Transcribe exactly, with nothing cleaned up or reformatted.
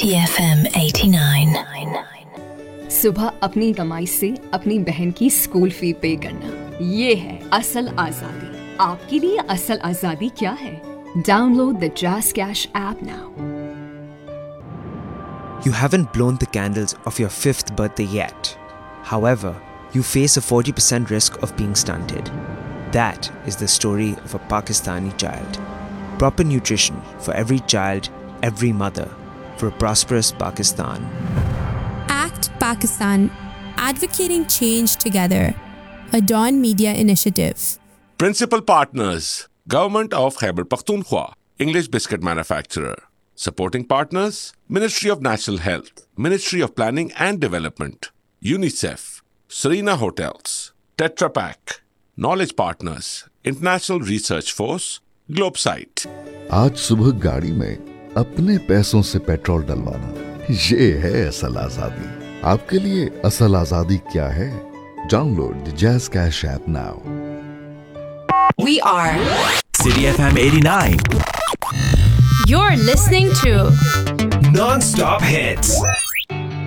City F M eighty-nine. सुबह अपनी कमाई से अपनी बहन की स्कूल फी पे करना, ये है असल आजादी। आपके लिए असल आजादी क्या है? Download the jazz cash app now. You haven't blown the candles of your fifth birthday yet. However, you face a forty percent risk of being stunted. That is the story of a Pakistani child. Proper nutrition for every child, every mother, for a prosperous Pakistan. Act Pakistan, advocating change together. A Dawn Media initiative. Principal partners: Government of Khyber Pakhtunkhwa, English biscuit manufacturer. Supporting partners: Ministry of National Health, Ministry of Planning and Development, UNICEF, Serena Hotels, Tetra Pak. Knowledge partners: International Research Force, Globesite. आज सुबह गाड़ी में अपने पैसों से petrol डलवाना, ये है असल आजादी। आपके लिए असल आजादी क्या है? Download the jazz cash app now. We are City F M eighty-nine. You're listening to Non-stop hits.